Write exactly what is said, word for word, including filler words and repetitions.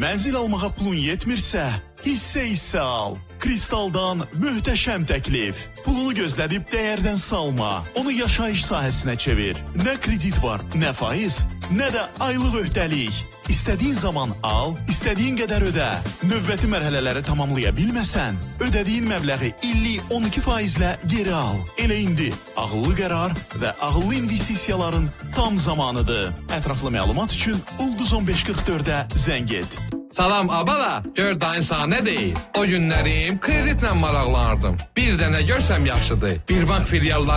Mənzil almağa pulun yetmirsə, hissə-hissə al. Kristaldan möhtəşəm təklif. Pulunu gözlədib dəyərdən salma. Onu yaşayış sahəsinə çevir. Nə kredit var, nə faiz, nə də aylıq öhdəlik. İstədiyin zaman al, istədiyin qədər ödə. Növbəti mərhələləri tamamlaya bilməsən, ödədiyin məbləği illik on iki faizlə geri al. Elə indi ağıllı qərar və ağıllı investisiyaların tam zamanıdır. Ətraflı məlumat üçün Ulduz on beş qırx dördə zəng et. Salam abala, gör dayın sana nə deyir? O günlərim kreditlə maraqlanırdım. Bir dənə görsəm yaxşıdır. Bir bank filialları